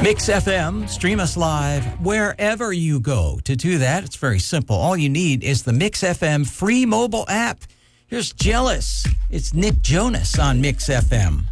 Mix FM, stream us live wherever you go. To do that, it's very simple. All you need is the Mix FM free mobile app. Here's Jealous. It's Nick Jonas on Mix FM.